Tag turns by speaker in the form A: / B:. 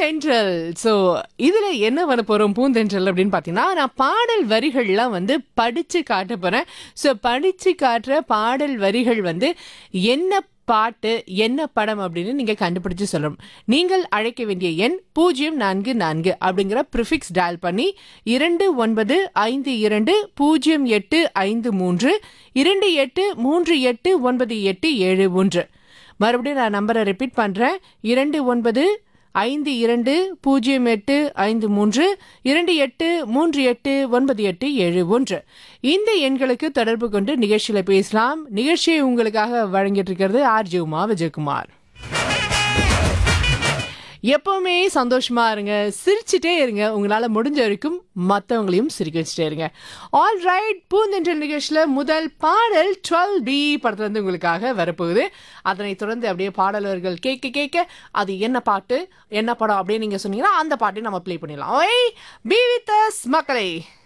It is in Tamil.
A: பூந்தென்றல். ஸோ இதுல என்ன பண்ண போறோம் பூந்தென்றல் அப்படின்னு பார்த்தீங்கன்னா, நான் பாடல் வரிகள்லாம் வந்து படிச்சு காட்ட போறேன். ஸோ படிச்சு காட்டுற பாடல் வரிகள் வந்து என்ன பாட்டு என்ன படம் அப்படின்னு நீங்க கண்டுபிடிச்சு சொல்லணும். நீங்கள் அழைக்க வேண்டிய எண் 044 அப்படிங்கிற ப்ரிஃபிக்ஸ் டயல் பண்ணி 29520853 28389871. மறுபடியும் நான் நம்பரை ரிப்பீட் பண்றேன். 29520853 28389871. இந்த எண்களுக்கு தொடர்பு கொண்டு நிகழ்ச்சியில பேசலாம். நிகழ்ச்சியை உங்களுக்காக வழங்கிட்டு இருக்கிறது ஆர்ஜே உமா விஜயகுமார். எப்பவுமே சந்தோஷமா இருங்க, சிரிச்சுட்டே இருங்க. உங்களால முடிஞ்ச வரைக்கும் மற்றவங்களையும் சிரிக்க வச்சுட்டே இருங்க. ஆல் ரைட், பூந்தென்றல் நிகழ்ச்சியில முதல் பாடல் 12B படத்துல இருந்து உங்களுக்காக வரப்போகுது. அதனை தொடர்ந்து அப்படியே பாடல்கள் கேட்க கேட்க அது என்ன பாட்டு என்ன படம் அப்படின்னு நீங்க சொன்னீங்கன்னா அந்த பாட்டையும் நம்ம ப்ளே பண்ணிடலாம். ஓய், பி வித் அஸ் மக்களே.